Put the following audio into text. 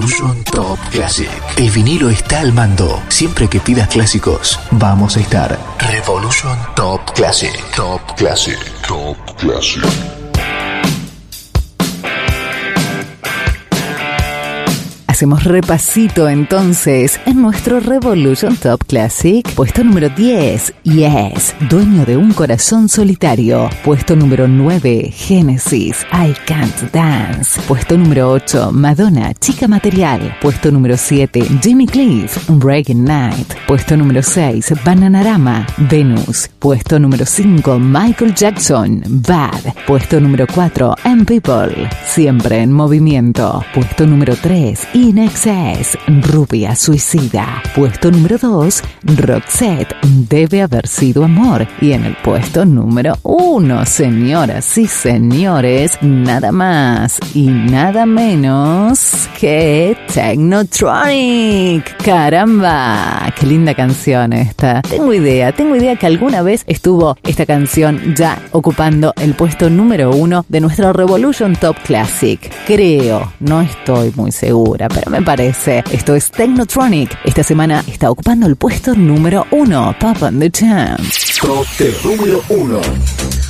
Revolution Top Classic. El vinilo está al mando. Siempre que pidas clásicos, vamos a estar. Revolution Top Classic. Top Classic. Top Classic. Hacemos repasito entonces en nuestro Revolution Top Classic. Puesto número 10, Yes, Dueño de un Corazón Solitario. Puesto número 9, Genesis, I Can't Dance. Puesto número 8, Madonna, Chica Material. Puesto número 7, Jimmy Cliff, Breaking Night. Puesto número 6, Bananarama, Venus. Puesto número 5, Michael Jackson, Bad. Puesto número 4, M People, Siempre en Movimiento. Puesto número 3, In Excess, Rubia Suicida. Puesto número 2, Roxette, Debe Haber Sido Amor. Y en el puesto número 1, señoras y señores, nada más y nada menos que Technotronic. ¡Caramba! ¡Qué linda canción esta! Tengo idea que alguna vez estuvo esta canción ya ocupando el puesto número 1 de nuestro Revolution Top Classic. Creo, no estoy muy segura, pero me parece. Esto es Technotronic. Esta semana está ocupando el puesto número 1. Pop on the Jam. Top número 1.